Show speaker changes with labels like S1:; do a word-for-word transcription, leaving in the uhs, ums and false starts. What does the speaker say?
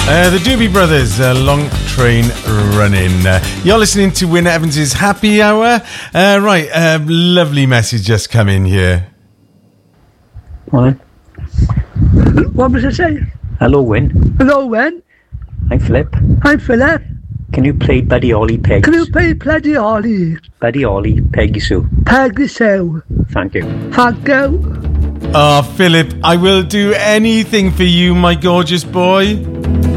S1: Uh, the Doobie Brothers, uh, Long Train Running. Uh, you're listening to Wyn Evans' Happy Hour. Uh, right, uh, lovely message just come in here.
S2: What?
S3: What was I saying?
S2: Hello, Wyn.
S3: Hello, Wyn.
S2: I'm Flip.
S3: I'm Philip.
S2: Can you play Buddy Holly Peggy?
S3: Can you play Buddy Holly?
S2: Buddy Holly Peggy Sue.
S3: Peggy Sue.
S2: Thank you.
S3: Thank you.
S1: Oh, Philip, I will do anything for you, my gorgeous boy.